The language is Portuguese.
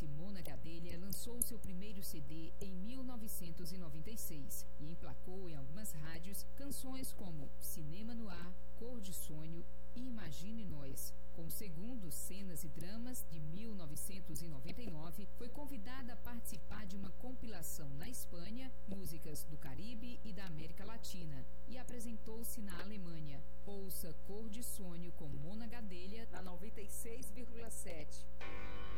cearense Mona Gadelha lançou seu primeiro CD em 1996 e emplacou em algumas rádios canções como Cinema no Ar, Cor de Sonho e Imagine Nós. Com o segundo Cenas e Dramas, de 1999, foi convidada a participar de uma compilação na Espanha, músicas do Caribe e da América Latina, e apresentou-se na Alemanha. Ouça Cor de Sonho com Mona Gadelha na 96,7.